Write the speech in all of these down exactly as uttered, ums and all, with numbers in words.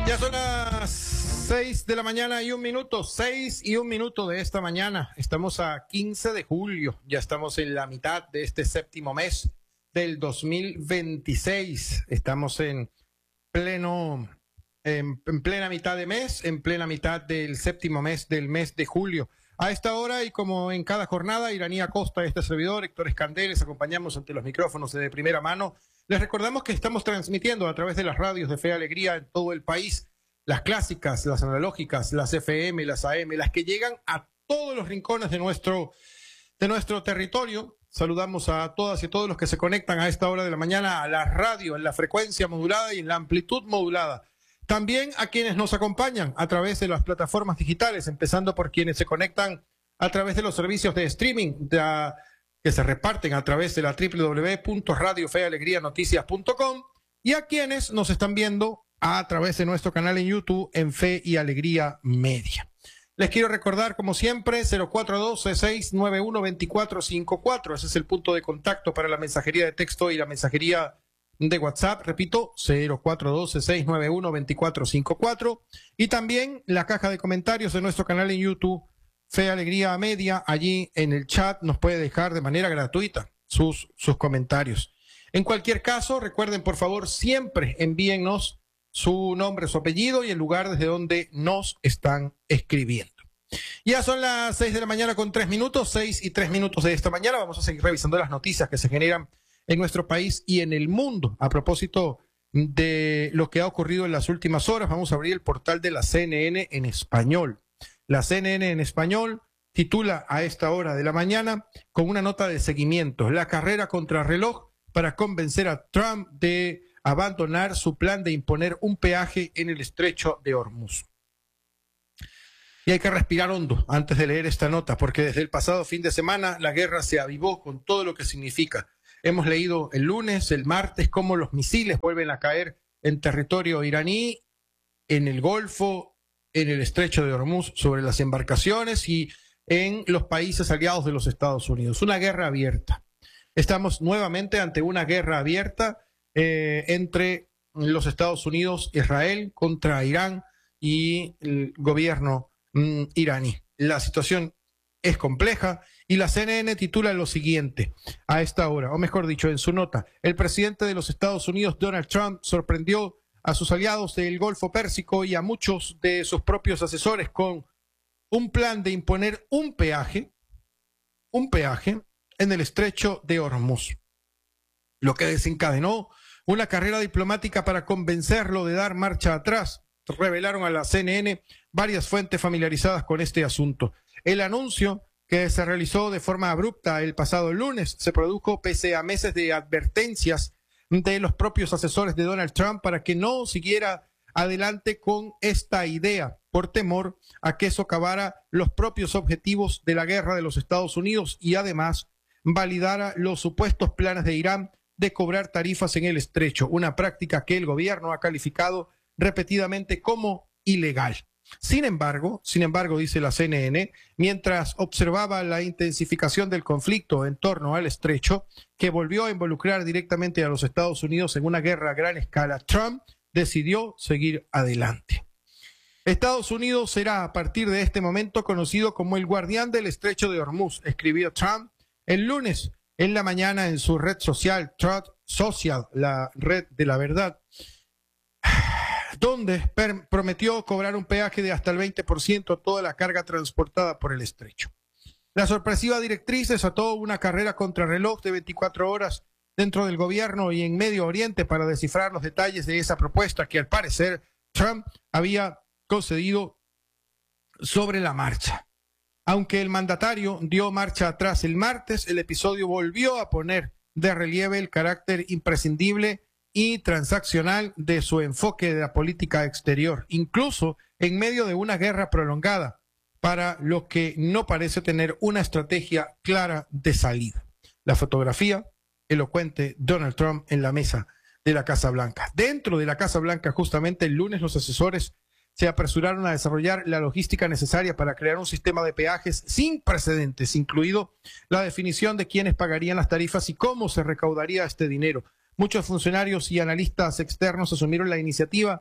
Ya son las seis de la mañana y un minuto, seis y un minuto de esta mañana. Estamos a quince de julio, ya estamos en la mitad de este séptimo mes del dos mil veintiséis. Estamos en pleno, en, en plena mitad de mes, en plena mitad del séptimo mes del mes de julio. A esta hora y como en cada jornada, Iraní Acosta, este servidor, Héctor Escandel, les acompañamos ante los micrófonos de primera mano. Les recordamos que estamos transmitiendo a través de las radios de Fe y Alegría en todo el país, las clásicas, las analógicas, las F M, las A M, las que llegan a todos los rincones de nuestro, de nuestro territorio. Saludamos a todas y todos los que se conectan a esta hora de la mañana a la radio, en la frecuencia modulada y en la amplitud modulada. También a quienes nos acompañan a través de las plataformas digitales, empezando por quienes se conectan a través de los servicios de streaming de, que se reparten a través de la doble u doble u doble u punto radio fe alegría noticias punto com y a quienes nos están viendo a través de nuestro canal en YouTube en Fe y Alegría Media. Les quiero recordar, como siempre, cero cuatro dos seis nueve uno dos cuatro cinco cuatro. Ese es el punto de contacto para la mensajería de texto y la mensajería de WhatsApp. Repito, cero cuatro dos seis nueve uno dos cuatro cinco cuatro. Y también la caja de comentarios de nuestro canal en YouTube, Fe Alegría Media. Allí en el chat nos puede dejar de manera gratuita sus, sus comentarios. En cualquier caso, recuerden, por favor, siempre envíennos su nombre, su apellido y el lugar desde donde nos están escribiendo. Ya son las seis de la mañana con tres minutos, seis y tres minutos de esta mañana. Vamos a seguir revisando las noticias que se generan en nuestro país y en el mundo. A propósito de lo que ha ocurrido en las últimas horas, vamos a abrir el portal de la C N N en español. La C N N en español titula a esta hora de la mañana con una nota de seguimiento: la carrera contra reloj para convencer a Trump de abandonar su plan de imponer un peaje en el estrecho de Hormuz. Y hay que respirar hondo antes de leer esta nota, porque desde el pasado fin de semana la guerra se avivó con todo lo que significa. Hemos leído el lunes, el martes, cómo los misiles vuelven a caer en territorio iraní, en el Golfo, en el estrecho de Hormuz, sobre las embarcaciones y en los países aliados de los Estados Unidos. Una guerra abierta. Estamos nuevamente ante una guerra abierta eh, entre los Estados Unidos, Israel, contra Irán y el gobierno mm, iraní. La situación es compleja y la C N N titula lo siguiente a esta hora, o mejor dicho, en su nota: el presidente de los Estados Unidos, Donald Trump, sorprendió a sus aliados del Golfo Pérsico y a muchos de sus propios asesores con un plan de imponer un peaje, un peaje en el estrecho de Hormuz, lo que desencadenó una carrera diplomática para convencerlo de dar marcha atrás. Revelaron a la C N N varias fuentes familiarizadas con este asunto. El anuncio, que se realizó de forma abrupta el pasado lunes, se produjo pese a meses de advertencias de los propios asesores de Donald Trump para que no siguiera adelante con esta idea, por temor a que socavara los propios objetivos de la guerra de los Estados Unidos y además validara los supuestos planes de Irán de cobrar tarifas en el estrecho, una práctica que el gobierno ha calificado repetidamente como ilegal. Sin embargo, sin embargo, dice la C N N, mientras observaba la intensificación del conflicto en torno al estrecho, que volvió a involucrar directamente a los Estados Unidos en una guerra a gran escala, Trump decidió seguir adelante. Estados Unidos será a partir de este momento conocido como el guardián del estrecho de Hormuz, escribió Trump el lunes en la mañana en su red social, Truth Social, la red de la verdad, donde prometió cobrar un peaje de hasta el veinte por ciento a toda la carga transportada por el estrecho. La sorpresiva directriz desató una carrera contrarreloj de veinticuatro horas dentro del gobierno y en Medio Oriente para descifrar los detalles de esa propuesta que al parecer Trump había concedido sobre la marcha. Aunque el mandatario dio marcha atrás el martes, el episodio volvió a poner de relieve el carácter imprescindible y transaccional de su enfoque de la política exterior, incluso en medio de una guerra prolongada, para lo que no parece tener una estrategia clara de salida. La fotografía elocuente: Donald Trump en la mesa de la Casa Blanca. Dentro de la Casa Blanca, justamente el lunes, los asesores se apresuraron a desarrollar la logística necesaria para crear un sistema de peajes sin precedentes, incluido la definición de quiénes pagarían las tarifas y cómo se recaudaría este dinero. Muchos funcionarios y analistas externos asumieron la iniciativa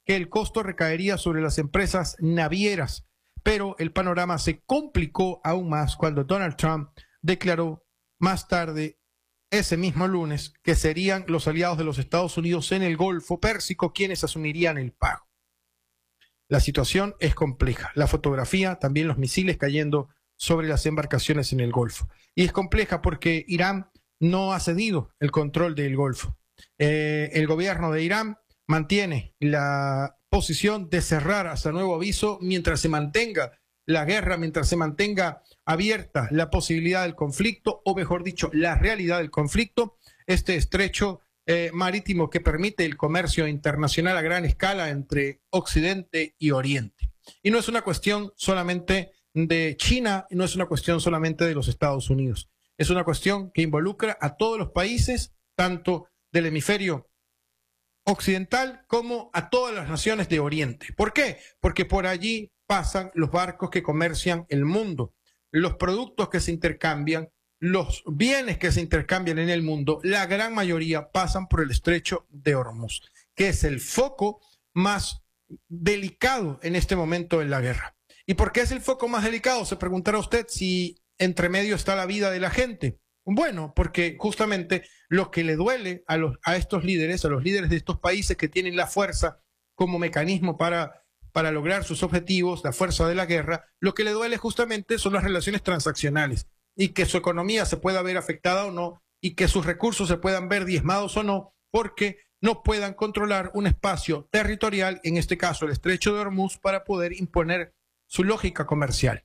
que el costo recaería sobre las empresas navieras, pero el panorama se complicó aún más cuando Donald Trump declaró más tarde ese mismo lunes que serían los aliados de los Estados Unidos en el Golfo Pérsico quienes asumirían el pago. La situación es compleja. La fotografía, también los misiles cayendo sobre las embarcaciones en el Golfo. Y es compleja porque Irán no ha cedido el control del Golfo. Eh, el gobierno de Irán mantiene la posición de cerrar hasta nuevo aviso mientras se mantenga la guerra, mientras se mantenga abierta la posibilidad del conflicto, o mejor dicho, la realidad del conflicto, este estrecho eh, marítimo que permite el comercio internacional a gran escala entre Occidente y Oriente. Y no es una cuestión solamente de China, no es una cuestión solamente de los Estados Unidos, es una cuestión que involucra a todos los países, tanto del hemisferio occidental como a todas las naciones de Oriente. ¿Por qué? Porque por allí pasan los barcos que comercian el mundo, los productos que se intercambian, los bienes que se intercambian en el mundo, la gran mayoría pasan por el estrecho de Hormuz, que es el foco más delicado en este momento en la guerra. ¿Y por qué es el foco más delicado? Se preguntará usted si entre medio está la vida de la gente. Bueno, porque justamente lo que le duele a, los, a estos líderes, a los líderes de estos países que tienen la fuerza como mecanismo para, para lograr sus objetivos, la fuerza de la guerra, lo que le duele justamente son las relaciones transaccionales y que su economía se pueda ver afectada o no y que sus recursos se puedan ver diezmados o no, porque no puedan controlar un espacio territorial, en este caso el estrecho de Hormuz, para poder imponer su lógica comercial.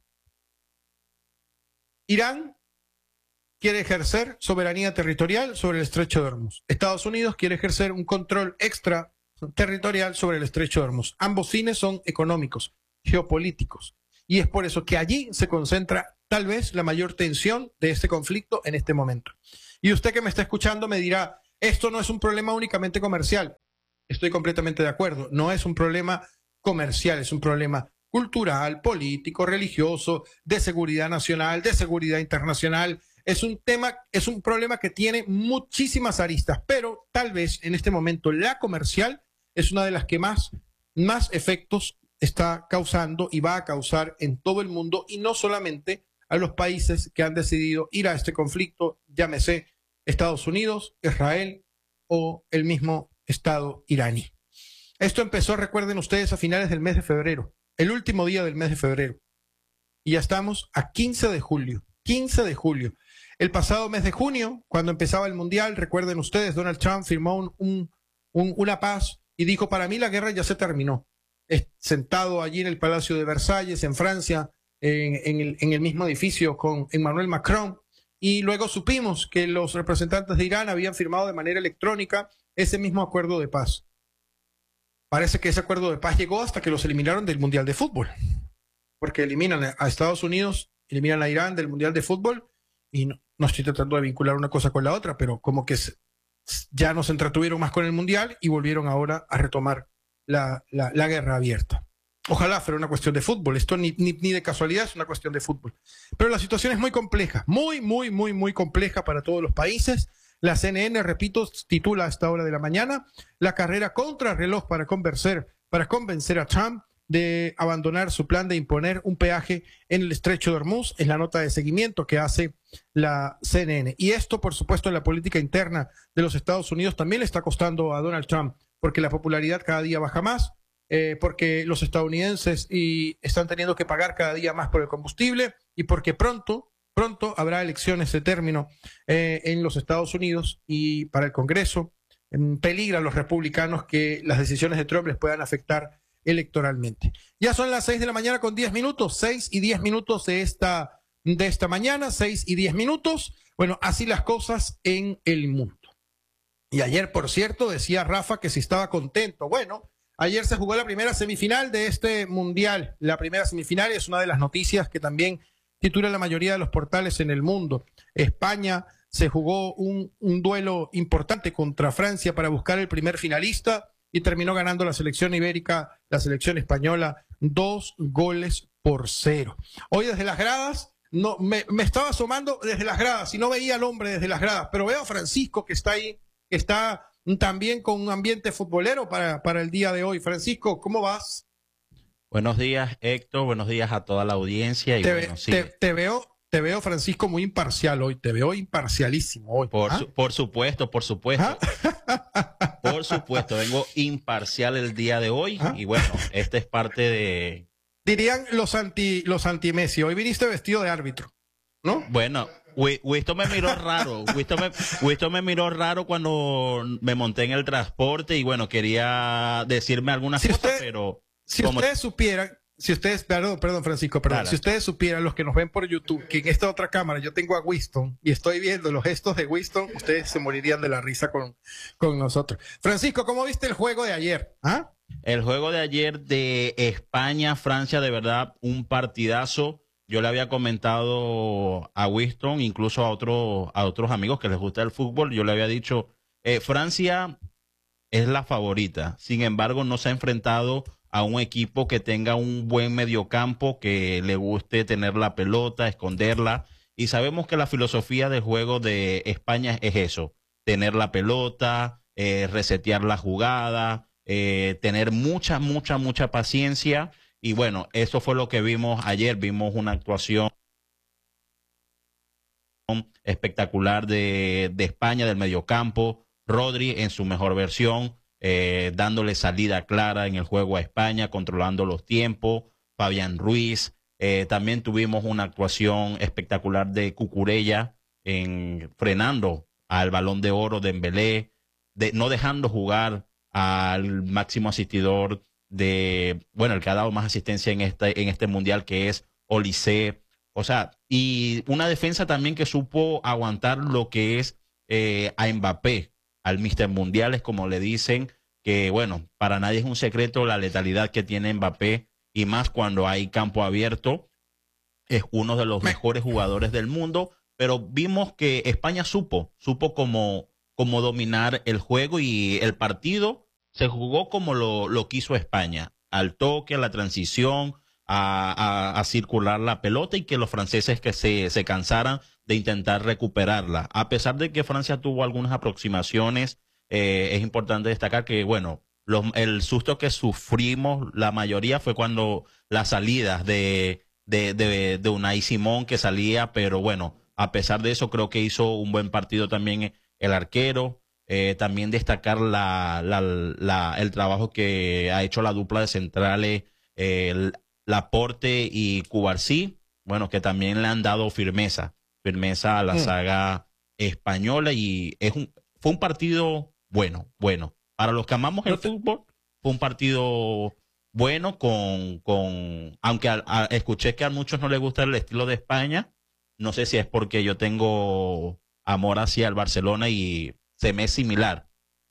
Irán quiere ejercer soberanía territorial sobre el estrecho de Hormuz. Estados Unidos quiere ejercer un control extraterritorial sobre el estrecho de Hormuz. Ambos fines son económicos, geopolíticos. Y es por eso que allí se concentra tal vez la mayor tensión de este conflicto en este momento. Y usted que me está escuchando me dirá, esto no es un problema únicamente comercial. Estoy completamente de acuerdo. No es un problema comercial, es un problema cultural, político, religioso, de seguridad nacional, de seguridad internacional. Es un tema, es un problema que tiene muchísimas aristas, pero tal vez en este momento la comercial es una de las que más, más efectos está causando y va a causar en todo el mundo, y no solamente a los países que han decidido ir a este conflicto, llámese Estados Unidos, Israel o el mismo Estado iraní. Esto empezó, recuerden ustedes, a finales del mes de febrero, el último día del mes de febrero, y ya estamos a quince de julio, quince de julio. El pasado mes de junio, cuando empezaba el Mundial, recuerden ustedes, Donald Trump firmó un, un, un, una paz y dijo, para mí la guerra ya se terminó. Es, sentado allí en el Palacio de Versalles, en Francia, en, en, el, en el mismo edificio con Emmanuel Macron, y luego supimos que los representantes de Irán habían firmado de manera electrónica ese mismo acuerdo de paz. Parece que ese acuerdo de paz llegó hasta que los eliminaron del Mundial de Fútbol, porque eliminan a Estados Unidos, eliminan a Irán del Mundial de Fútbol, y no, no estoy tratando de vincular una cosa con la otra, pero como que se, ya no se entretuvieron más con el Mundial y volvieron ahora a retomar la, la, la guerra abierta. Ojalá fuera una cuestión de fútbol, esto ni, ni, ni de casualidad es una cuestión de fútbol. Pero la situación es muy compleja, muy, muy, muy, muy compleja para todos los países. La C N N, repito, titula a esta hora de la mañana, la carrera contra reloj para convencer, para convencer a Trump de abandonar su plan de imponer un peaje en el estrecho de Hormuz, es la nota de seguimiento que hace la C N N. Y esto, por supuesto, en la política interna de los Estados Unidos también le está costando a Donald Trump, porque la popularidad cada día baja más, eh, porque los estadounidenses y están teniendo que pagar cada día más por el combustible, y porque pronto, pronto habrá elecciones de término eh, en los Estados Unidos, y para el Congreso eh, peligra a los republicanos que las decisiones de Trump les puedan afectar electoralmente. Ya son las seis de la mañana con diez minutos, seis y diez minutos de esta, de esta mañana, seis y diez minutos. Bueno, así las cosas en el mundo. Y ayer, por cierto, decía Rafa que si estaba contento. Bueno, ayer se jugó la primera semifinal de este mundial. La primera semifinal es una de las noticias que también titula la mayoría de los portales en el mundo. España se jugó un, un duelo importante contra Francia para buscar el primer finalista, y terminó ganando la selección ibérica, la selección española, dos goles por cero. Hoy desde las gradas, no, me, me estaba asomando desde las gradas y no veía al hombre desde las gradas, pero veo a Francisco que está ahí, que está también con un ambiente futbolero para, para el día de hoy. Francisco, ¿cómo vas? Buenos días, Héctor. Buenos días a toda la audiencia. Y Te, bueno, sí, te, te veo, te veo, Francisco, muy imparcial hoy. Te veo imparcialísimo hoy. por, ¿Ah? su- por supuesto, por ¿Ah? supuesto, por supuesto, vengo imparcial el día de hoy. ¿Ah? Y bueno, esta es parte de, Dirían los anti, los anti Messi. Hoy viniste vestido de árbitro, ¿no? bueno, Wi- Wisto me miró raro. Wisto me, Wisto me miró raro cuando me monté en el transporte y bueno, quería decirme algunas Si cosas, usted, pero si como ustedes supieran, si ustedes, perdón, perdón, Francisco, perdón, Dale. si ustedes supieran, los que nos ven por YouTube, que en esta otra cámara yo tengo a Winston y estoy viendo los gestos de Winston, ustedes se morirían de la risa con, con nosotros. Francisco, ¿cómo viste el juego de ayer? ¿Ah? el juego de ayer de España-Francia, de verdad, un partidazo. Yo le había comentado a Winston, incluso a, otro, a otros amigos que les gusta el fútbol, yo le había dicho, eh, Francia es la favorita. Sin embargo, no se ha enfrentado a un equipo que tenga un buen mediocampo, que le guste tener la pelota, esconderla. Y sabemos que la filosofía del juego de España es eso, tener la pelota, eh, resetear la jugada, eh, tener mucha, mucha, mucha paciencia. Y bueno, eso fue lo que vimos ayer. Vimos una actuación espectacular de, de España, del mediocampo. Rodri en su mejor versión, eh, dándole salida clara en el juego a España, controlando los tiempos. Fabián Ruiz. Eh, también tuvimos una actuación espectacular de Cucurella en frenando al Balón de Oro de Dembélé, de, no dejando jugar al máximo asistidor de, bueno, el que ha dado más asistencia en este, en este mundial, que es Olise. O sea, y una defensa también que supo aguantar lo que es eh, a Mbappé, al míster Mundiales, como le dicen, que bueno, para nadie es un secreto la letalidad que tiene Mbappé, y más cuando hay campo abierto. Es uno de los Me, mejores jugadores del mundo, pero vimos que España supo, supo cómo, cómo dominar el juego, y el partido se jugó como lo, lo quiso España, al toque, a la transición, a, a, a circular la pelota, y que los franceses que se, se cansaran de intentar recuperarla. A pesar de que Francia tuvo algunas aproximaciones, eh, es importante destacar que, bueno, los, el susto que sufrimos la mayoría fue cuando las salidas de, de, de, de Unai Simón que salía, pero bueno, a pesar de eso creo que hizo un buen partido también el arquero. Eh, también destacar la, la, la, el trabajo que ha hecho la dupla de centrales, eh, el, Laporte y Cubarsí, bueno, que también le han dado firmeza, firmeza a la mm, saga española, y es un, fue un partido bueno, bueno. Para los que amamos el no te, fútbol, fue un partido bueno con, con aunque a, a, escuché que a muchos no les gusta el estilo de España. No sé si es porque yo tengo amor hacia el Barcelona y se me es similar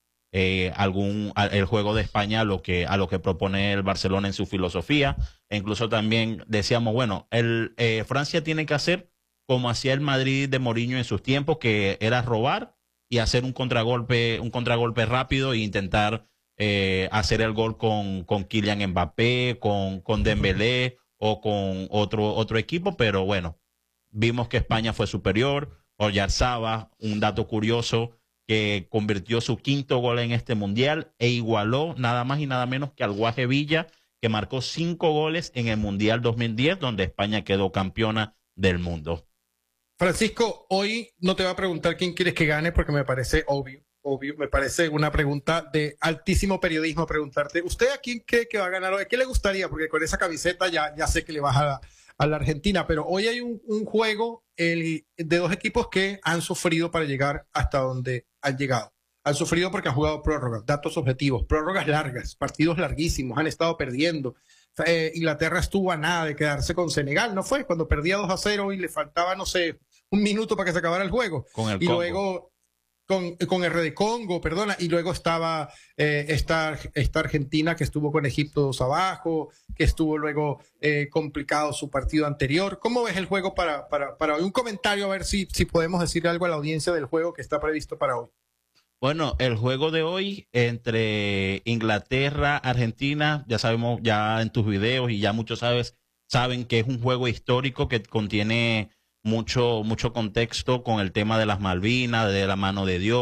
eh, algún a, el juego de España a lo que a lo que propone el Barcelona en su filosofía. E incluso también decíamos, bueno, el eh, Francia tiene que hacer como hacía el Madrid de Mourinho en sus tiempos, que era robar y hacer un contragolpe, un contragolpe rápido, e intentar eh, hacer el gol con, con Kylian Mbappé, con, con Dembélé o con otro, otro equipo. Pero bueno, vimos que España fue superior. Oyarzabal, un dato curioso, que convirtió su quinto gol en este mundial e igualó nada más y nada menos que al Guaje Villa, que marcó cinco goles en el Mundial dos mil diez, donde España quedó campeona del mundo. Francisco, hoy no te voy a preguntar quién quieres que gane porque me parece obvio, obvio, me parece una pregunta de altísimo periodismo preguntarte, ¿usted a quién cree que va a ganar hoy? ¿Qué le gustaría? Porque con esa camiseta ya, ya sé que le vas a, a la Argentina, pero hoy hay un, un juego el, de dos equipos que han sufrido para llegar hasta donde han llegado. Han sufrido porque han jugado prórrogas, datos objetivos, prórrogas largas, partidos larguísimos, han estado perdiendo. Eh, Inglaterra estuvo a nada de quedarse con Senegal, ¿no fue? Cuando perdía dos a cero y le faltaba, no sé, un minuto para que se acabara el juego. Con el Y Congo. luego con, con R de Congo, perdona, y luego estaba eh, esta, esta Argentina que estuvo con Egipto dos abajo, que estuvo luego eh, complicado su partido anterior. ¿Cómo ves el juego para, para, para hoy? Un comentario, a ver si, si podemos decirle algo a la audiencia del juego que está previsto para hoy. Bueno, el juego de hoy entre Inglaterra, Argentina, ya sabemos, ya en tus videos y ya muchos sabes, saben que es un juego histórico que contiene mucho, mucho contexto con el tema de las Malvinas, de la mano de Dios,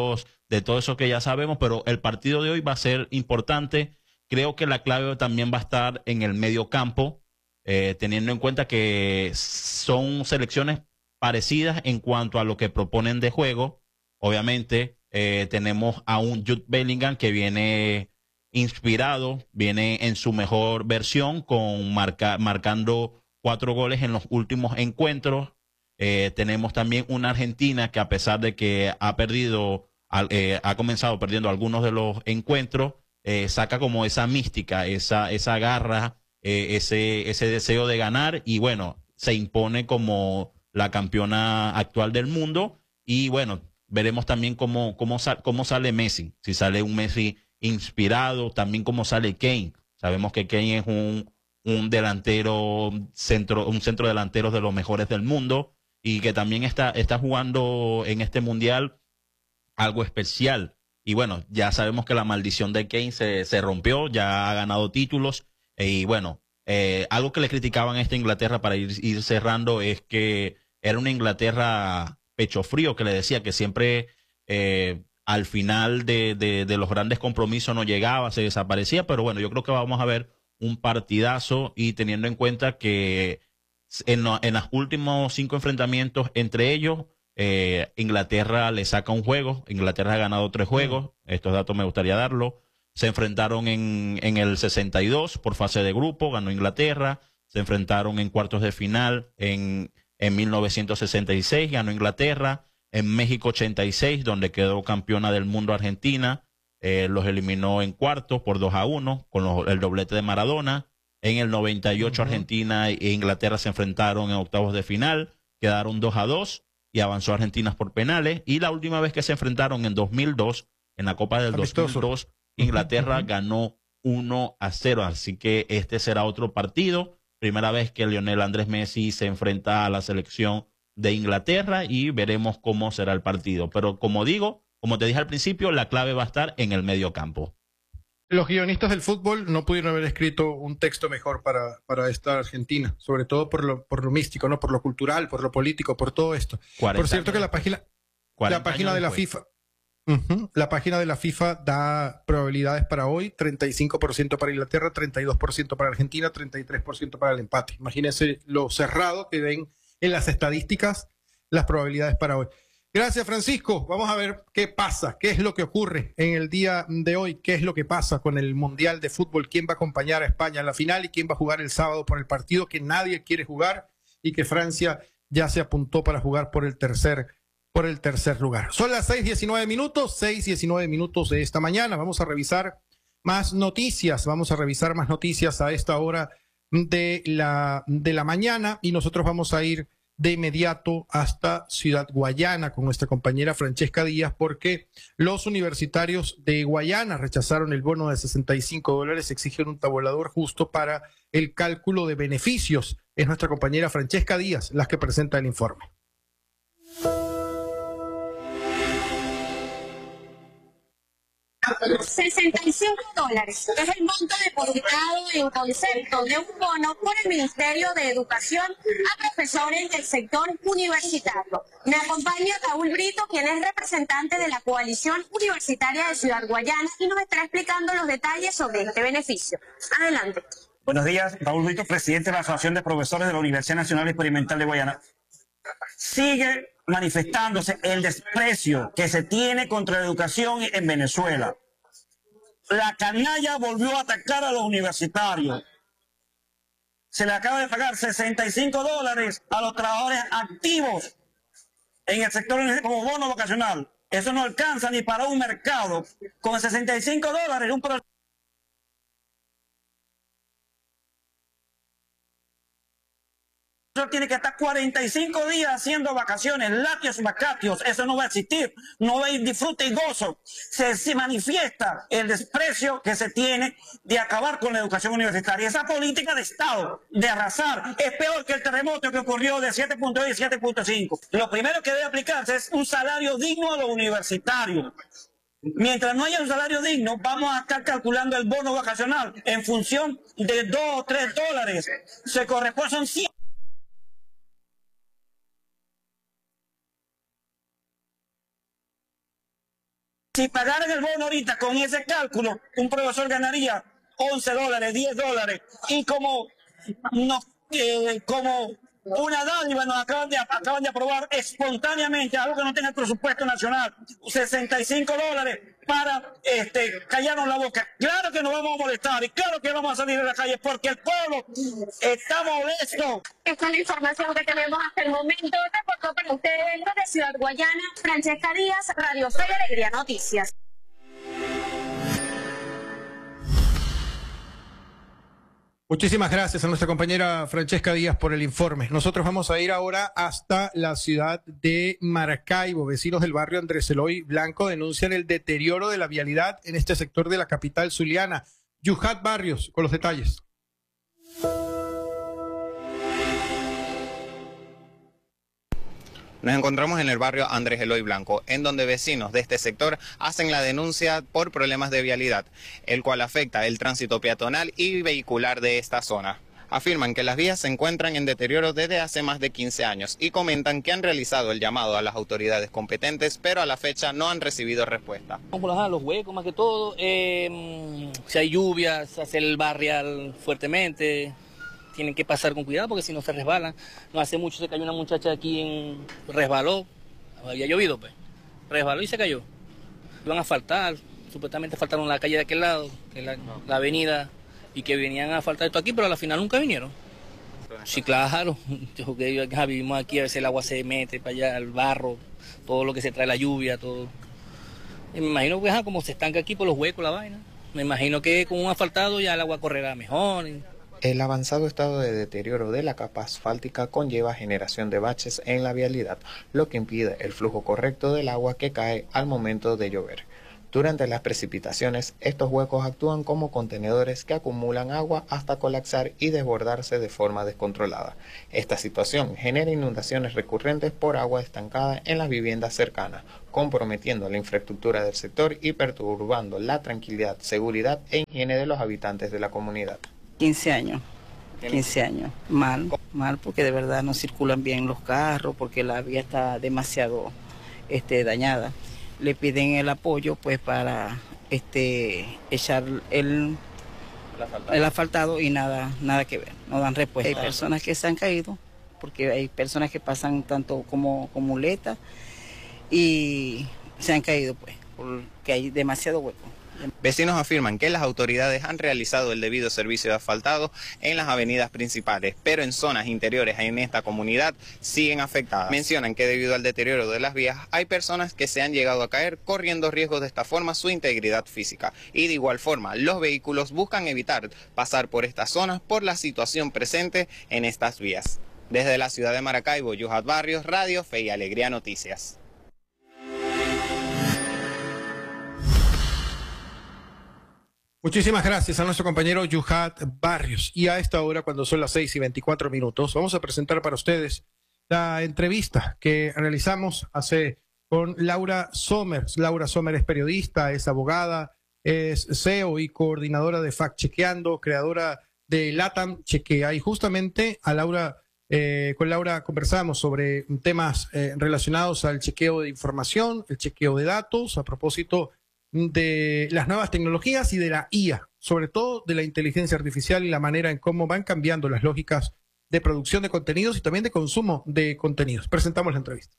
de todo eso que ya sabemos, pero el partido de hoy va a ser importante. Creo que la clave también va a estar en el medio campo, eh, teniendo en cuenta que son selecciones parecidas en cuanto a lo que proponen de juego. Obviamente eh, tenemos a un Jude Bellingham que viene inspirado, viene en su mejor versión, con marca, marcando cuatro goles en los últimos encuentros. Eh, tenemos también una Argentina que, a pesar de que ha perdido, eh, ha comenzado perdiendo algunos de los encuentros, eh, saca como esa mística, esa, esa garra, eh, ese, ese deseo de ganar, y bueno, se impone como la campeona actual del mundo. Y bueno, veremos también cómo, cómo, sal, cómo sale Messi, si sale un Messi inspirado, también cómo sale Kane. Sabemos que Kane es un, un delantero, centro, un centro delantero de los mejores del mundo, y que también está, está jugando en este mundial algo especial. Y bueno, ya sabemos que la maldición de Kane se, se rompió, ya ha ganado títulos. Y bueno, eh, algo que le criticaban a esta Inglaterra, para ir, ir cerrando, es que era una Inglaterra pecho frío, que le decía que siempre eh, al final de, de, de los grandes compromisos no llegaba, se desaparecía. Pero bueno, yo creo que vamos a ver un partidazo, y teniendo en cuenta que en, lo, en los últimos cinco enfrentamientos entre ellos, eh, Inglaterra le saca un juego. Inglaterra ha ganado tres juegos, estos datos me gustaría darlo. Se enfrentaron en, en el sesenta y dos por fase de grupo, ganó Inglaterra. Se enfrentaron en cuartos de final en, en mil novecientos sesenta y seis, ganó Inglaterra. En México ochenta y seis, donde quedó campeona del mundo Argentina, eh, los eliminó en cuartos por dos a uno, con los, el doblete de Maradona. En el noventa y ocho, uh-huh, Argentina e Inglaterra se enfrentaron en octavos de final, quedaron dos a dos y avanzó Argentina por penales. Y la última vez que se enfrentaron, en dos mil dos, en la Copa del amistoso dos mil dos, Inglaterra uh-huh. ganó uno a cero. Así que este será otro partido. Primera vez que Lionel Andrés Messi se enfrenta a la selección de Inglaterra, y veremos cómo será el partido. Pero como digo, como te dije al principio, la clave va a estar en el medio campo. Los guionistas del fútbol no pudieron haber escrito un texto mejor para, para esta Argentina, sobre todo por lo, por lo místico, ¿no? Por lo cultural, por lo político, por todo esto. Por cierto que la página, la página de la FIFA, uh-huh, la página de la FIFA da probabilidades para hoy: treinta y cinco por ciento para Inglaterra, treinta y dos por ciento para Argentina, treinta y tres por ciento para el empate. Imagínense lo cerrado que ven en las estadísticas las probabilidades para hoy. Gracias, Francisco. Vamos a ver qué pasa, qué es lo que ocurre en el día de hoy, qué es lo que pasa con el Mundial de Fútbol, quién va a acompañar a España en la final y quién va a jugar el sábado por el partido que nadie quiere jugar, y que Francia ya se apuntó para jugar por el tercer, por el tercer lugar. Son las seis diecinueve minutos, seis diecinueve minutos de esta mañana. Vamos a revisar más noticias, vamos a revisar más noticias a esta hora de la, de la mañana, y nosotros vamos a ir de inmediato hasta Ciudad Guayana con nuestra compañera Francesca Díaz, porque los universitarios de Guayana rechazaron el bono de sesenta y cinco dólares, exigen un tabulador justo para el cálculo de beneficios. Es nuestra compañera Francesca Díaz la que presenta el informe. sesenta y cinco dólares es el monto depositado en concepto de un bono por el Ministerio de Educación a profesores del sector universitario. Me acompaña Raúl Brito, quien es representante de la Coalición Universitaria de Ciudad Guayana, y nos estará explicando los detalles sobre este beneficio. Adelante. Buenos días, Raúl Brito, presidente de la Asociación de Profesores de la Universidad Nacional Experimental de Guayana. Sigue manifestándose el desprecio que se tiene contra la educación en Venezuela. La canalla volvió a atacar a los universitarios. Se le acaba de pagar sesenta y cinco dólares a los trabajadores activos en el sector como bono vocacional. Eso no alcanza ni para un mercado. Con sesenta y cinco dólares, un proyecto tiene que estar cuarenta y cinco días haciendo vacaciones, latios vacatios. Eso no va a existir. No hay disfrute y gozo. Se, se manifiesta el desprecio que se tiene de acabar con la educación universitaria. Esa política de Estado de arrasar es peor que el terremoto que ocurrió de siete punto dos y siete punto cinco. Lo primero que debe aplicarse es un salario digno a los universitarios. Mientras no haya un salario digno, vamos a estar calculando el bono vacacional en función de dos o tres dólares. Se corresponde, son cien. Si pagaran el bono ahorita con ese cálculo, un profesor ganaría once dólares, diez dólares. Y como, no, eh, como una dádiva nos acaban de, acaban de aprobar espontáneamente, algo que no tenga el presupuesto nacional, sesenta y cinco dólares para este, callarnos la boca. Claro que nos vamos a molestar y claro que vamos a salir a la calle porque el pueblo está molesto. Esta es la información que tenemos hasta el momento. Reportó para ustedes desde Ciudad Guayana, Francesca Díaz, Radio Fe y Alegría Noticias. Muchísimas gracias a nuestra compañera Francesca Díaz por el informe. Nosotros vamos a ir ahora hasta la ciudad de Maracaibo. Vecinos del barrio Andrés Eloy Blanco denuncian el deterioro de la vialidad en este sector de la capital zuliana. Yuhat Barrios con los detalles. Nos encontramos en el barrio Andrés Eloy Blanco, en donde vecinos de este sector hacen la denuncia por problemas de vialidad, el cual afecta el tránsito peatonal y vehicular de esta zona. Afirman que las vías se encuentran en deterioro desde hace más de quince años y comentan que han realizado el llamado a las autoridades competentes, pero a la fecha no han recibido respuesta. Los huecos más que todo, eh, si hay lluvias, se hace el barrial fuertemente. Tienen que pasar con cuidado porque si no se resbalan. No hace mucho se cayó una muchacha aquí, en resbaló, había llovido pues, resbaló y se cayó. Iban a asfaltar, supuestamente asfaltaron la calle de aquel lado, que es la, la avenida, y que venían a asfaltar esto aquí, pero a la final nunca vinieron. Sí, claro, yo que vivimos aquí, a veces el agua se mete para allá, el barro, todo lo que se trae, la lluvia, todo. Y me imagino que ajá, como se estanca aquí por los huecos la vaina, me imagino que con un asfaltado ya el agua correrá mejor. Y... El avanzado estado de deterioro de la capa asfáltica conlleva generación de baches en la vialidad, lo que impide el flujo correcto del agua que cae al momento de llover. Durante las precipitaciones, estos huecos actúan como contenedores que acumulan agua hasta colapsar y desbordarse de forma descontrolada. Esta situación genera inundaciones recurrentes por agua estancada en las viviendas cercanas, comprometiendo la infraestructura del sector y perturbando la tranquilidad, seguridad e higiene de los habitantes de la comunidad. quince años, quince años, mal, mal porque de verdad no circulan bien los carros, porque la vía está demasiado este, dañada. Le piden el apoyo pues para este echar el, el, asfaltado. el asfaltado y nada, nada que ver, no dan respuesta. Hay personas que se han caído, porque hay personas que pasan tanto como con muletas y se han caído pues, porque hay demasiado hueco. Vecinos afirman que las autoridades han realizado el debido servicio de asfaltado en las avenidas principales, pero en zonas interiores en esta comunidad siguen afectadas. Mencionan que debido al deterioro de las vías hay personas que se han llegado a caer corriendo riesgos de esta forma su integridad física. Y de igual forma, los vehículos buscan evitar pasar por estas zonas por la situación presente en estas vías. Desde la ciudad de Maracaibo, Yuhat Barrios, Radio Fe y Alegría Noticias. Muchísimas gracias a nuestro compañero Yuhat Barrios. Y a esta hora, cuando son las seis y veinticuatro minutos, vamos a presentar para ustedes la entrevista que realizamos hace con Laura Somers. Laura Somers es periodista, es abogada, es C E O y coordinadora de Fact Chequeando, creadora de LATAM Chequea. Y justamente a Laura, eh, con Laura conversamos sobre temas eh, relacionados al chequeo de información, el chequeo de datos, a propósito de las nuevas tecnologías y de la I A, sobre todo de la inteligencia artificial y la manera en cómo van cambiando las lógicas de producción de contenidos y también de consumo de contenidos. Presentamos la entrevista.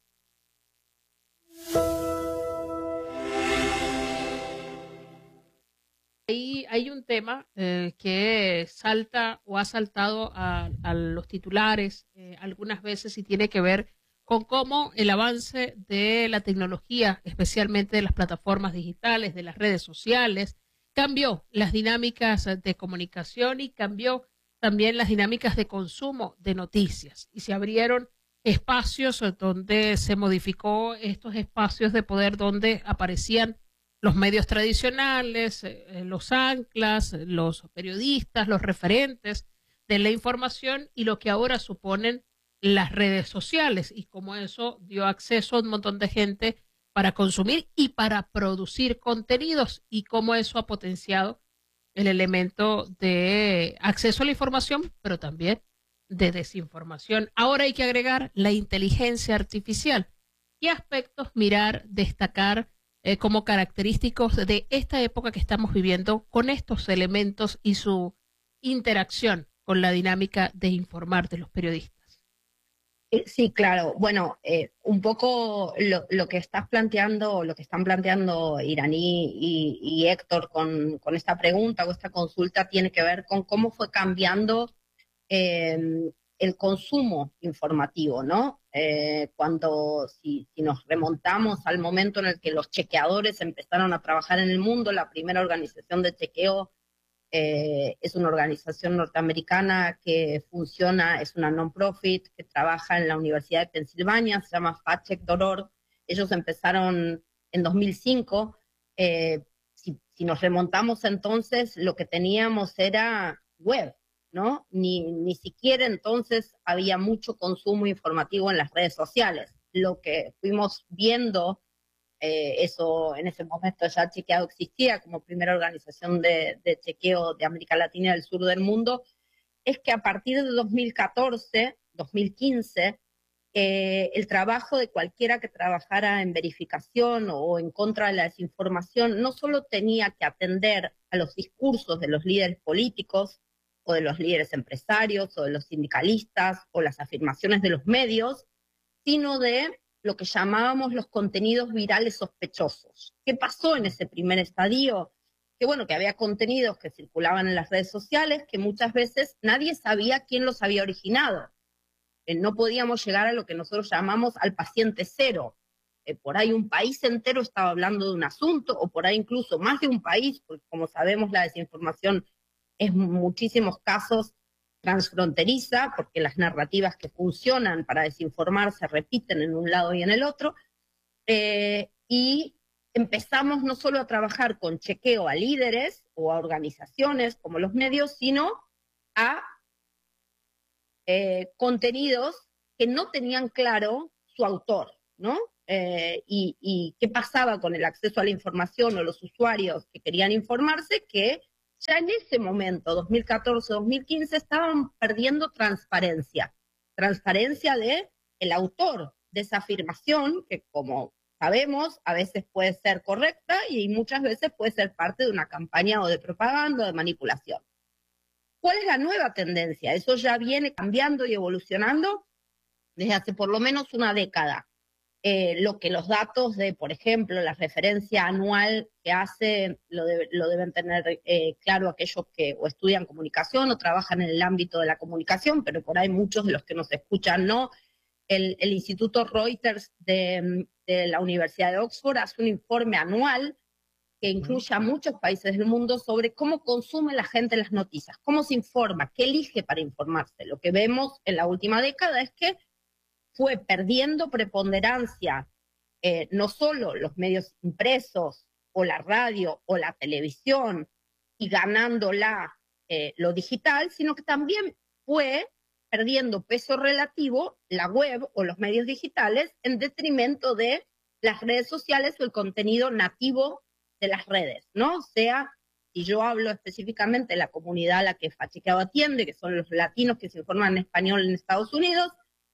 Hay, hay un tema eh, que salta o ha saltado a, a los titulares eh, algunas veces y tiene que ver con cómo el avance de la tecnología, especialmente de las plataformas digitales, de las redes sociales, cambió las dinámicas de comunicación y cambió también las dinámicas de consumo de noticias. Y se abrieron espacios donde se modificó estos espacios de poder donde aparecían los medios tradicionales, eh, los anclas, los periodistas, los referentes de la información y lo que ahora suponen las redes sociales y cómo eso dio acceso a un montón de gente para consumir y para producir contenidos y cómo eso ha potenciado el elemento de acceso a la información, pero también de desinformación. Ahora hay que agregar la inteligencia artificial. ¿Qué aspectos mirar, destacar eh, como característicos de esta época que estamos viviendo con estos elementos y su interacción con la dinámica de informar de los periodistas. Sí, claro. Bueno, eh, un poco lo, lo que estás planteando, lo que están planteando Iraní y, y Héctor con, con esta pregunta o esta consulta tiene que ver con cómo fue cambiando eh, el consumo informativo, ¿no? Eh, cuando, si, si nos remontamos al momento en el que los chequeadores empezaron a trabajar en el mundo, la primera organización de chequeo Eh, es una organización norteamericana que funciona, es una non-profit, que trabaja en la Universidad de Pensilvania, se llama fact check punto org. Ellos empezaron en dos mil cinco. Eh, si, si nos remontamos entonces, lo que teníamos era web, ¿no? Ni, ni siquiera entonces había mucho consumo informativo en las redes sociales. Lo que fuimos viendo, Eh, eso en ese momento ya Chequeado existía como primera organización de, de chequeo de América Latina y del sur del mundo, es que a partir de dos mil catorce, dos mil quince, eh, el trabajo de cualquiera que trabajara en verificación o en contra de la desinformación no solo tenía que atender a los discursos de los líderes políticos o de los líderes empresarios o de los sindicalistas o las afirmaciones de los medios, sino de lo que llamábamos los contenidos virales sospechosos. ¿Qué pasó en ese primer estadio? Que bueno, que había contenidos que circulaban en las redes sociales que muchas veces nadie sabía quién los había originado. Eh, no podíamos llegar a lo que nosotros llamamos al paciente cero. Eh, por ahí un país entero estaba hablando de un asunto, o por ahí incluso más de un país, porque como sabemos la desinformación es en muchísimos casos transfronteriza, porque las narrativas que funcionan para desinformar se repiten en un lado y en el otro, eh, y empezamos no solo a trabajar con chequeo a líderes o a organizaciones como los medios, sino a eh, contenidos que no tenían claro su autor, ¿no? Eh, y, y qué pasaba con el acceso a la información o los usuarios que querían informarse, que ya en ese momento, dos mil catorce, dos mil quince, estaban perdiendo transparencia. Transparencia de el autor de esa afirmación, que como sabemos, a veces puede ser correcta y muchas veces puede ser parte de una campaña o de propaganda o de manipulación. ¿Cuál es la nueva tendencia? Eso ya viene cambiando y evolucionando desde hace por lo menos una década. Eh, lo que los datos de, por ejemplo, la referencia anual que hace, lo, de, lo deben tener eh, claro aquellos que o estudian comunicación o trabajan en el ámbito de la comunicación, pero por ahí muchos de los que nos escuchan no. El, el Instituto Reuters de, de la Universidad de Oxford hace un informe anual que incluye a muchos países del mundo sobre cómo consume la gente las noticias, cómo se informa, qué elige para informarse. Lo que vemos en la última década es que fue perdiendo preponderancia eh, no solo los medios impresos o la radio o la televisión y ganándola eh, lo digital, sino que también fue perdiendo peso relativo la web o los medios digitales en detrimento de las redes sociales o el contenido nativo de las redes, ¿no? O sea, si yo hablo específicamente de la comunidad a la que Fachequeado atiende, que son los latinos que se informan en español en Estados Unidos,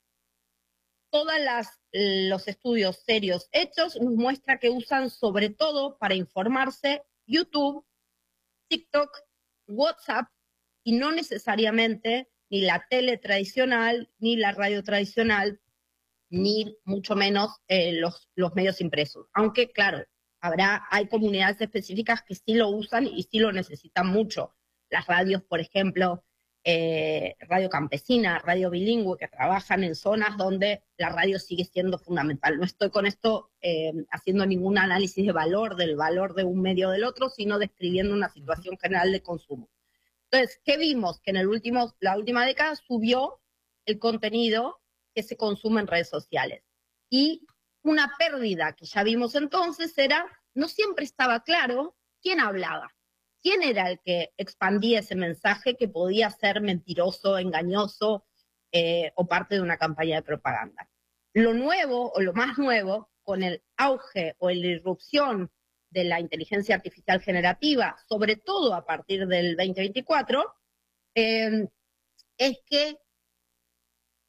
todos los estudios serios hechos nos muestran que usan sobre todo para informarse YouTube, TikTok, WhatsApp, y no necesariamente ni la tele tradicional, ni la radio tradicional, ni mucho menos eh, los, los medios impresos. Aunque, claro, habrá, hay comunidades específicas que sí lo usan y sí lo necesitan mucho. Las radios, por ejemplo, Eh, radio campesina, radio bilingüe, que trabajan en zonas donde la radio sigue siendo fundamental. No estoy con esto eh, haciendo ningún análisis de valor, del valor de un medio o del otro, sino describiendo una situación general de consumo. Entonces, ¿qué vimos? Que en el último, la última década subió el contenido que se consume en redes sociales. Y una pérdida que ya vimos entonces era, no siempre estaba claro quién hablaba. ¿Quién era el que expandía ese mensaje que podía ser mentiroso, engañoso eh, o parte de una campaña de propaganda? Lo nuevo o lo más nuevo, con el auge o la irrupción de la inteligencia artificial generativa, sobre todo a partir del veinte veinticuatro, eh, es que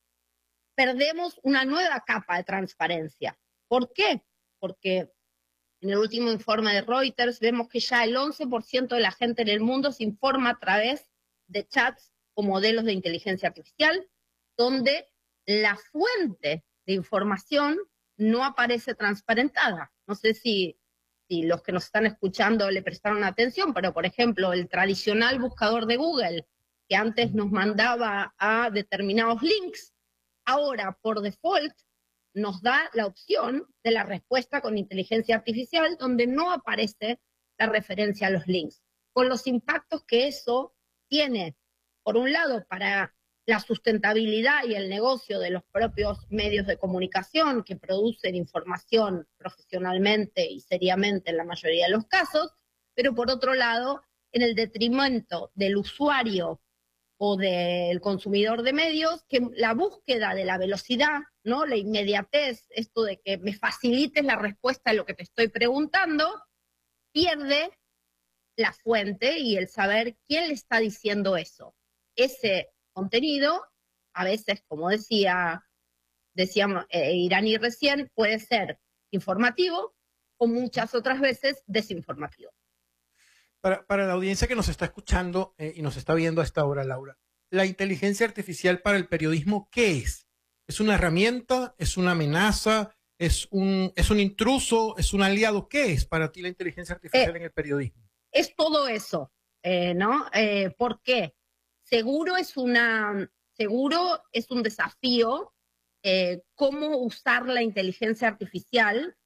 perdemos una nueva capa de transparencia. ¿Por qué? Porque En el último informe de Reuters vemos que ya el once por ciento de la gente en el mundo se informa a través de chats o modelos de inteligencia artificial, donde la fuente de información no aparece transparentada. No sé si, si los que nos están escuchando le prestaron atención, pero por ejemplo, el tradicional buscador de Google, que antes nos mandaba a determinados links, ahora por default nos da la opción de la respuesta con inteligencia artificial, donde no aparece la referencia a los links, con los impactos que eso tiene, por un lado, para la sustentabilidad y el negocio de los propios medios de comunicación que producen información profesionalmente y seriamente en la mayoría de los casos, pero por otro lado, en el detrimento del usuario o del consumidor de medios, que la búsqueda de la velocidad, ¿no? La inmediatez, esto de que me facilites la respuesta a lo que te estoy preguntando, pierde la fuente y el saber quién le está diciendo eso. Ese contenido, a veces, como decía, decíamos eh, Irani recién, puede ser informativo o muchas otras veces desinformativo. Para, para la audiencia que nos está escuchando eh, y nos está viendo a esta hora, Laura, la inteligencia artificial para el periodismo, ¿qué es? ¿Es una herramienta? ¿Es una amenaza? ¿Es un, es un intruso? ¿Es un aliado? ¿Qué es para ti la inteligencia artificial eh, en el periodismo? Es todo eso, eh, ¿no? Eh, ¿Por qué? Seguro es, una, seguro es un desafío eh, cómo usar la inteligencia artificial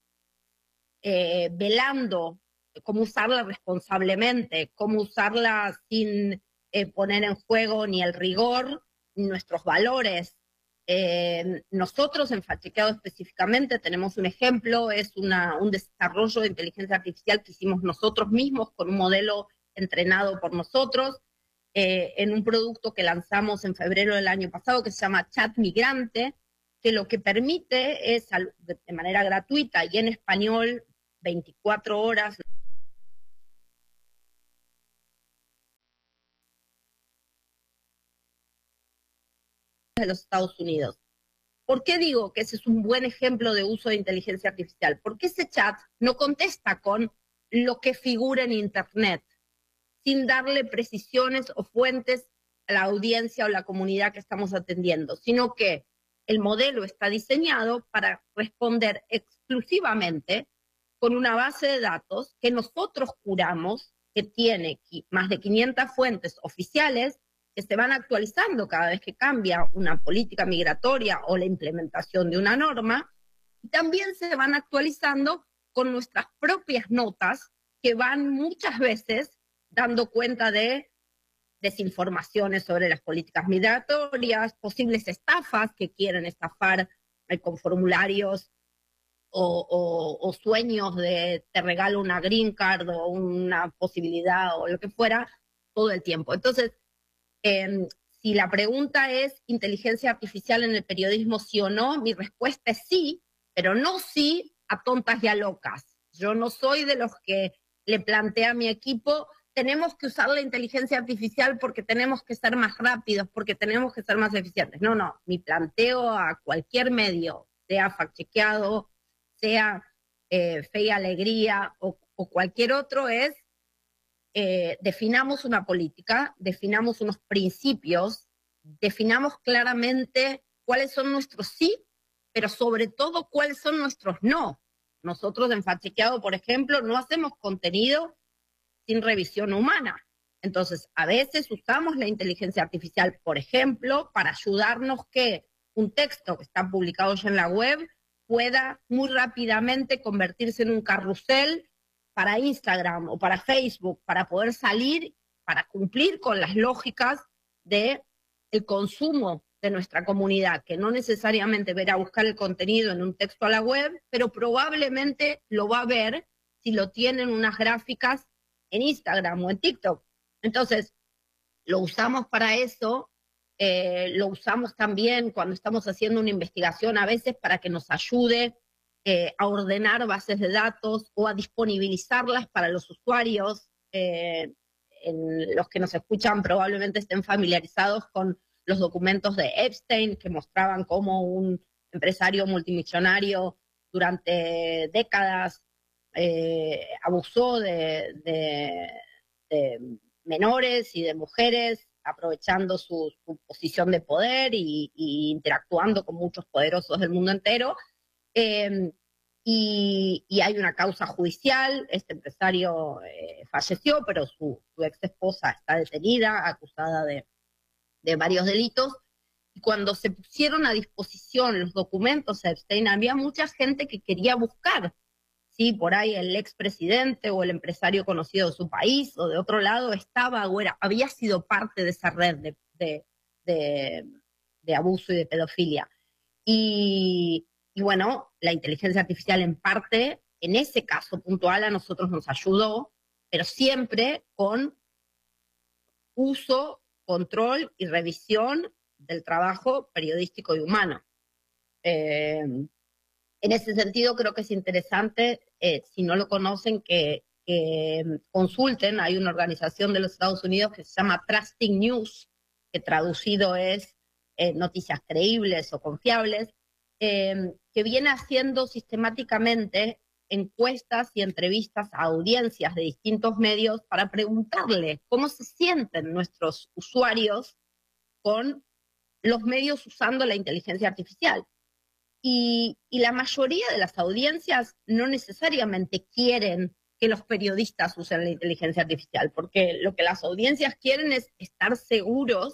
eh, velando, cómo usarla responsablemente, cómo usarla sin eh, poner en juego ni el rigor, ni nuestros valores. Eh, nosotros en Fact-Chequeado específicamente tenemos un ejemplo, es una, un desarrollo de inteligencia artificial que hicimos nosotros mismos con un modelo entrenado por nosotros eh, en un producto que lanzamos en febrero del año pasado que se llama Chat Migrante, que lo que permite es de manera gratuita y en español veinticuatro horas de los Estados Unidos. ¿Por qué digo que ese es un buen ejemplo de uso de inteligencia artificial? Porque ese chat no contesta con lo que figura en Internet, sin darle precisiones o fuentes a la audiencia o la comunidad que estamos atendiendo, sino que el modelo está diseñado para responder exclusivamente con una base de datos que nosotros curamos, que tiene más de quinientas fuentes oficiales que se van actualizando cada vez que cambia una política migratoria o la implementación de una norma, y también se van actualizando con nuestras propias notas que van muchas veces dando cuenta de desinformaciones sobre las políticas migratorias, posibles estafas que quieren estafar eh, con formularios o, o, o sueños de te regalo una green card o una posibilidad o lo que fuera todo el tiempo. Entonces, eh, si la pregunta es inteligencia artificial en el periodismo sí o no, mi respuesta es sí, pero no sí a tontas y a locas. Yo no soy de los que le plantea a mi equipo tenemos que usar la inteligencia artificial porque tenemos que ser más rápidos, porque tenemos que ser más eficientes. No, no, mi planteo a cualquier medio, sea Fact-Chequeado, sea eh, Fe y Alegría o, o cualquier otro, es eh, definamos una política, definamos unos principios, definamos claramente cuáles son nuestros sí, pero sobre todo cuáles son nuestros no. Nosotros en Fact-Chequeado, por ejemplo, no hacemos contenido sin revisión humana. Entonces, a veces usamos la inteligencia artificial, por ejemplo, para ayudarnos que un texto que está publicado ya en la web pueda muy rápidamente convertirse en un carrusel para Instagram o para Facebook, para poder salir, para cumplir con las lógicas de el consumo de nuestra comunidad, que no necesariamente verá buscar el contenido en un texto a la web, pero probablemente lo va a ver si lo tienen unas gráficas en Instagram o en TikTok. Entonces, lo usamos para eso, eh, lo usamos también cuando estamos haciendo una investigación, a veces para que nos ayude eh, a ordenar bases de datos o a disponibilizarlas para los usuarios. Eh, en los que nos escuchan probablemente estén familiarizados con los documentos de Epstein, que mostraban cómo un empresario multimillonario durante décadas eh, abusó de, de, de menores y de mujeres, aprovechando su, su posición de poder y, y interactuando con muchos poderosos del mundo entero. Eh, y, y hay una causa judicial, este empresario eh, falleció, pero su, su ex esposa está detenida, acusada de, de varios delitos. Y cuando se pusieron a disposición los documentos de Epstein, había mucha gente que quería buscar, ¿sí? Por ahí el expresidente o el empresario conocido de su país o de otro lado estaba o era, había sido parte de esa red de, de, de, de abuso y de pedofilia. Y, y bueno, la inteligencia artificial en parte, en ese caso puntual, a nosotros nos ayudó, pero siempre con uso, control y revisión del trabajo periodístico y humano. Eh, en ese sentido, creo que es interesante, eh, si no lo conocen, que, que consulten. Hay una organización de los Estados Unidos que se llama Trusting News, que traducido es eh, noticias creíbles o confiables, eh, que viene haciendo sistemáticamente encuestas y entrevistas a audiencias de distintos medios para preguntarle cómo se sienten nuestros usuarios con los medios usando la inteligencia artificial. Y, y la mayoría de las audiencias no necesariamente quieren que los periodistas usen la inteligencia artificial, porque lo que las audiencias quieren es estar seguros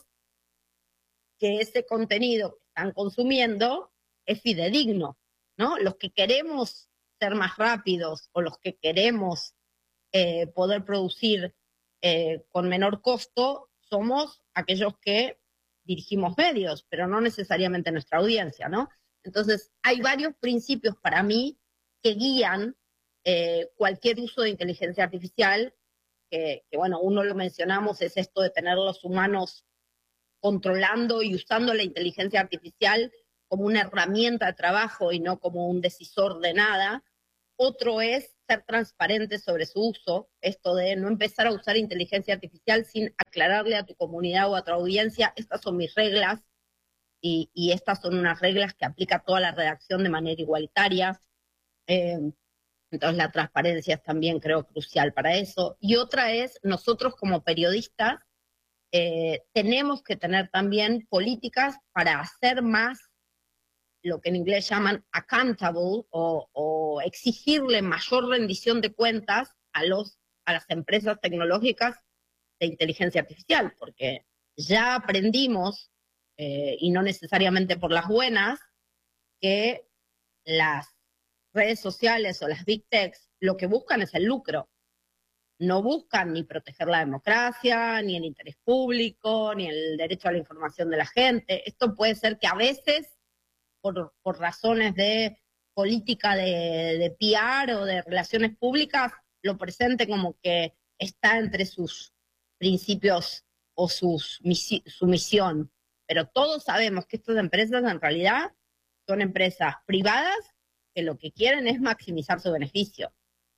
que ese contenido que están consumiendo es fidedigno, ¿no? Los que queremos ser más rápidos o los que queremos eh, poder producir eh, con menor costo somos aquellos que dirigimos medios, pero no necesariamente nuestra audiencia, ¿no? Entonces, hay varios principios para mí que guían eh, cualquier uso de inteligencia artificial, que, que, bueno, uno lo mencionamos, es esto de tener los humanos controlando y usando la inteligencia artificial como una herramienta de trabajo y no como un decisor de nada. Otro es ser transparente sobre su uso, esto de no empezar a usar inteligencia artificial sin aclararle a tu comunidad o a tu audiencia, estas son mis reglas y, y estas son unas reglas que aplica toda la redacción de manera igualitaria. Eh, entonces la transparencia es también, creo, crucial para eso. Y otra es, nosotros como periodistas eh, tenemos que tener también políticas para hacer más lo que en inglés llaman accountable o, o exigirle mayor rendición de cuentas a, los, a las empresas tecnológicas de inteligencia artificial, porque ya aprendimos, eh, y no necesariamente por las buenas, que las redes sociales o las big techs lo que buscan es el lucro. No buscan ni proteger la democracia, ni el interés público, ni el derecho a la información de la gente. Esto puede ser que a veces Por, por razones de política de, de P R o de relaciones públicas, lo presente como que está entre sus principios o sus, misi, su misión. Pero todos sabemos que estas empresas en realidad son empresas privadas que lo que quieren es maximizar su beneficio.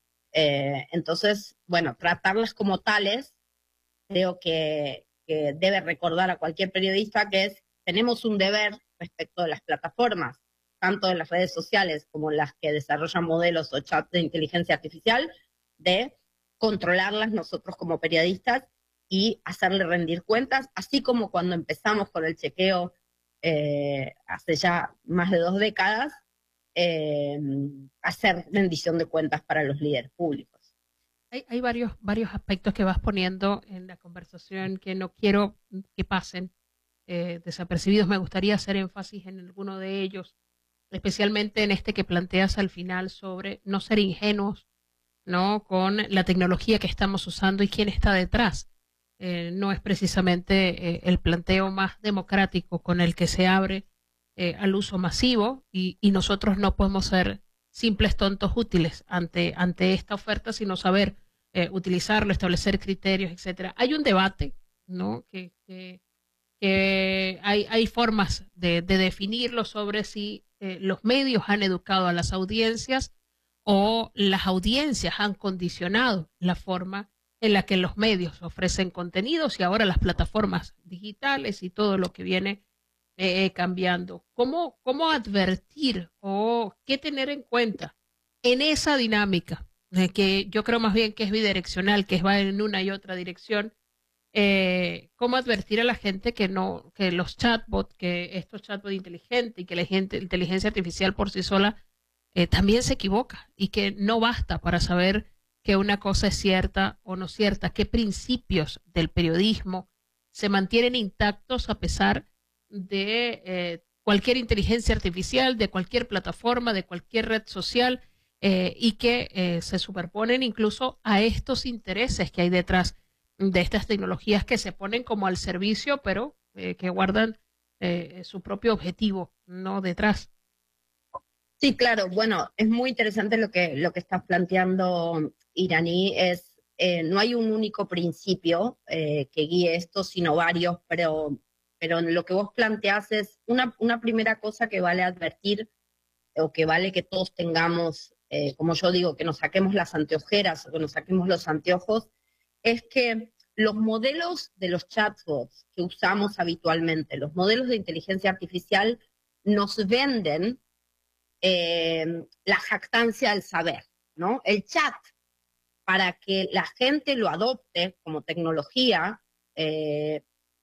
Eh, entonces, bueno, tratarlas como tales, creo que, que debe recordar a cualquier periodista que es, tenemos un deber respecto de las plataformas, tanto de las redes sociales como las que desarrollan modelos o chats de inteligencia artificial, de controlarlas nosotros como periodistas y hacerle rendir cuentas, así como cuando empezamos con el chequeo eh, hace ya más de dos décadas, eh, hacer rendición de cuentas para los líderes públicos. Hay, hay varios, varios aspectos que vas poniendo en la conversación que no quiero que pasen Eh, desapercibidos. Me gustaría hacer énfasis en alguno de ellos, especialmente en este que planteas al final sobre no ser ingenuos, ¿no?, con la tecnología que estamos usando y quién está detrás. Eh, no es precisamente eh, el planteo más democrático con el que se abre eh, al uso masivo y, y nosotros no podemos ser simples tontos útiles ante, ante esta oferta, sino saber eh, utilizarlo, establecer criterios, etcétera. Hay un debate, ¿no?, que, que que hay, hay formas de, de definirlo sobre si eh, los medios han educado a las audiencias o las audiencias han condicionado la forma en la que los medios ofrecen contenidos y ahora las plataformas digitales y todo lo que viene eh, cambiando. ¿Cómo, cómo advertir o qué tener en cuenta en esa dinámica eh, que yo creo más bien que es bidireccional, que va en una y otra dirección. Eh, cómo advertir a la gente que no, que los chatbots, que estos chatbots inteligentes y que la gente, inteligencia artificial por sí sola eh, también se equivoca y que no basta para saber que una cosa es cierta o no cierta, qué principios del periodismo se mantienen intactos a pesar de eh, cualquier inteligencia artificial, de cualquier plataforma, de cualquier red social eh, y que eh, se superponen incluso a estos intereses que hay detrás de estas tecnologías que se ponen como al servicio, pero eh, que guardan eh, su propio objetivo, no detrás. Sí, claro. Bueno, es muy interesante lo que, lo que estás planteando, Iraní. Es, eh, no hay un único principio eh, que guíe esto, sino varios, pero, pero lo que vos planteás es una, una primera cosa que vale advertir o que vale que todos tengamos, eh, como yo digo, que nos saquemos las anteojeras o que nos saquemos los anteojos, es que los modelos de los chatbots que usamos habitualmente, los modelos de inteligencia artificial, nos venden eh, la jactancia del saber, ¿no? El chat, para que la gente lo adopte como tecnología, eh,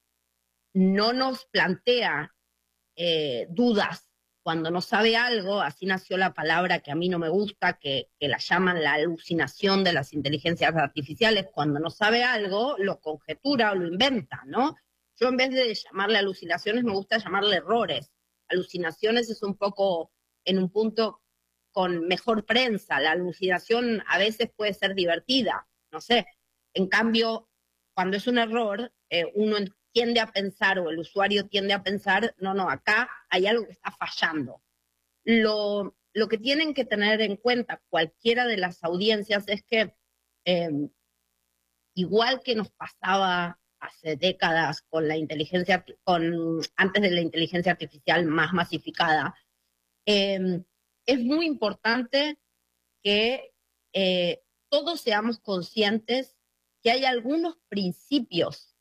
no nos plantea eh, dudas cuando no sabe algo. Así nació la palabra que a mí no me gusta, que, que la llaman la alucinación de las inteligencias artificiales. Cuando no sabe algo, lo conjetura o lo inventa, ¿no? Yo en vez de llamarle alucinaciones, me gusta llamarle errores. Alucinaciones es un poco en un punto con mejor prensa. La alucinación a veces puede ser divertida, no sé. En cambio, cuando es un error, eh, uno tiende a pensar, o el usuario tiende a pensar, no, no, acá hay algo que está fallando. Lo, lo que tienen que tener en cuenta cualquiera de las audiencias es que, eh, igual que nos pasaba hace décadas con la inteligencia, con, antes de la inteligencia artificial más masificada, eh, es muy importante que eh, todos seamos conscientes que hay algunos principios